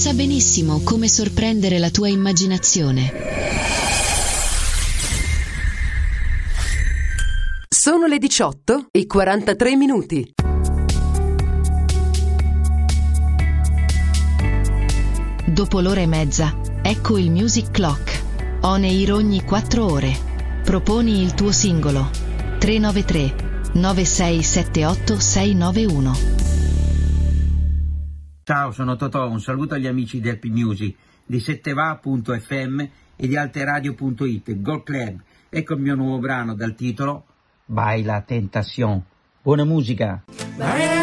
sa benissimo come sorprendere la tua immaginazione. Sono le 18:43. Dopo l'ora e mezza, ecco il Music Clock. On air ogni 4 ore. Proponi il tuo singolo. 393 9678 691. Ciao, sono Totò, un saluto agli amici di Happy Music, di setteva.fm e di alteradio.it, Gold Club. Ecco il mio nuovo brano dal titolo Baila Tentación. Buona musica!